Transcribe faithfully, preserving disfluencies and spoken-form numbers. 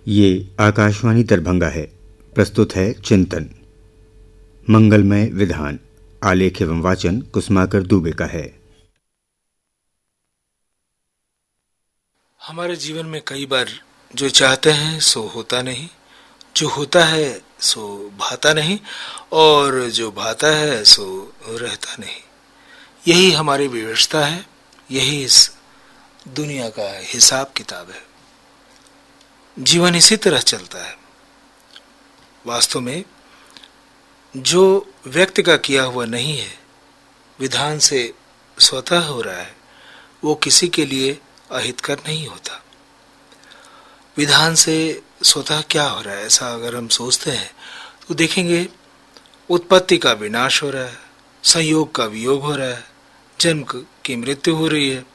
ये आकाशवाणी दरभंगा है। प्रस्तुत है चिंतन मंगलमय विधान। आलेख एवं वाचन कुसुमाकर दुबे का है। हमारे जीवन में कई बार जो चाहते हैं सो होता नहीं, जो होता है सो भाता नहीं, और जो भाता है सो रहता नहीं। यही हमारी विवशता है, यही इस दुनिया का हिसाब किताब है। जीवन इसी तरह चलता है। वास्तव में जो व्यक्ति का किया हुआ नहीं है, विधान से स्वतः हो रहा है, वो किसी के लिए अहितकर नहीं होता। विधान से स्वतः क्या हो रहा है, ऐसा अगर हम सोचते हैं तो देखेंगे उत्पत्ति का विनाश हो रहा है, संयोग का वियोग हो रहा है, जन्म की मृत्यु हो रही है,